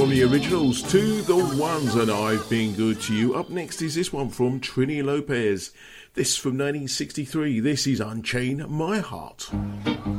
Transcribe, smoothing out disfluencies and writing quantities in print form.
from the originals to the ones, and I've been good to you. Up next is this one from Trini Lopez. This from 1963. This is Unchain My Heart.